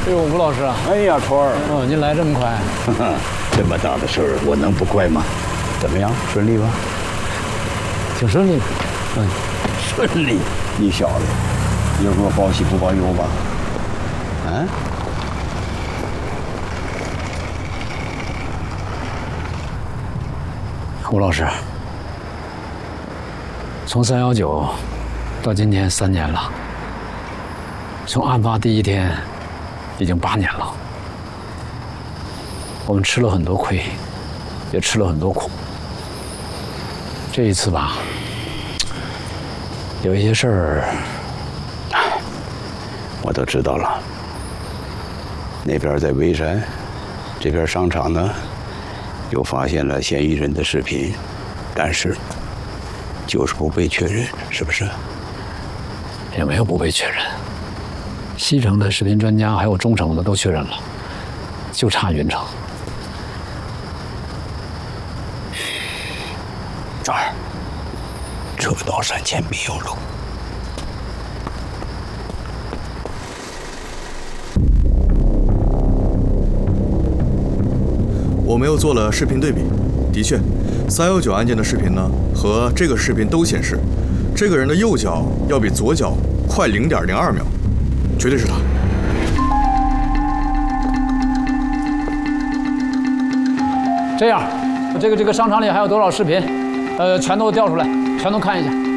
哎呦，吴老师啊！ 哎呀，川儿， 哦，您来这么快？ 这么大的事儿，我能不快吗？怎么样，顺利吧？ 挺顺利的。 顺利。你小子，有给我报喜不报忧吧？啊？ 吴老师，从319到今天3年了，从案发第一天已经8年了。我们吃了很多亏，也吃了很多苦。这一次吧，有一些事儿， 我都知道了。那边在微山，这边商场呢，又发现了嫌疑人的视频，但是就是不被确认，是不是？ 也没有不被确认。西城的视频专家还有中城的都确认了，就差云城。 这儿，车到山前必有路。 我们又做了视频对比，的确，319案件的视频呢和这个视频都显示，这个人的右脚要比左脚快0.02秒，绝对是他。 这样，这个商场里还有多少视频？全都调出来，全都看一下。